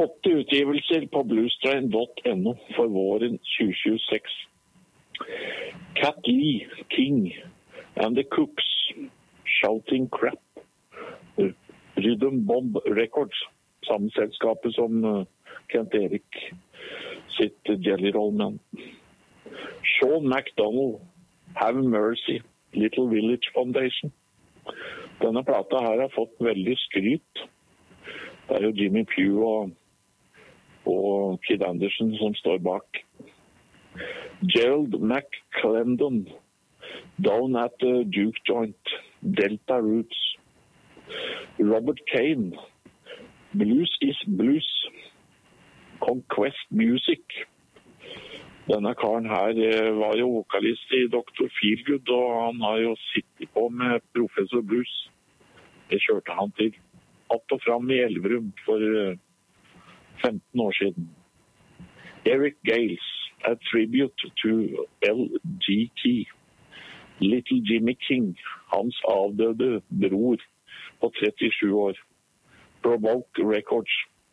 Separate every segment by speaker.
Speaker 1: Hotte utgivelser på bluestrain.no for våren 2026. Cat Lee, King and the Cooks, Shouting Crap. Rhythm Bomb Records, samme selskapet som Kent Erik sitt Jelly Roll Man. Sean McDonald, Have Mercy, Little Village Foundation. Denne plata her har fått veldig skryt. Det er jo Jimmy Pugh og Kid Anderson som står bak. Gerald McClendon, Down at the Duke Joint, Delta Roots. Robert Kane, Blues is Blues, Conquest Music. Denne karen her var jo vokalist i Dr. Feelgood, og han har jo sittet på med Professor Blues. Det kjørte han til att og fram i Elverum for 15 år siden. Eric Gales, A Tribute to L.G. Key. Little Jimmy King, hans avdøde bror på 37 år. Provoke Records.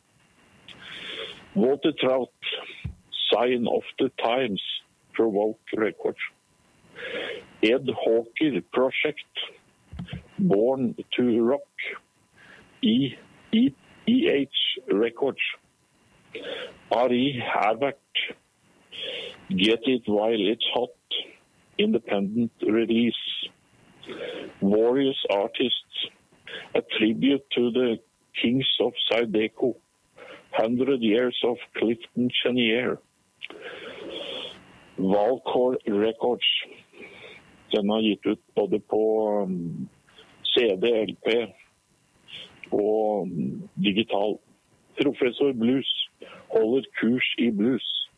Speaker 1: Watertrout, Sign of the Times, Provoke Records. Ed Hawker Project, Born to Rock, EH Records. Ari Havert, Get It While It's Hot, Independent Release. Warriors Artists, A Tribute to the Kings of Zydeco, 100 Years of Clifton Chenier. Valcor Records. Den har gitt ut både på CD, LP og digital. Professor Blues holder kurs i blues.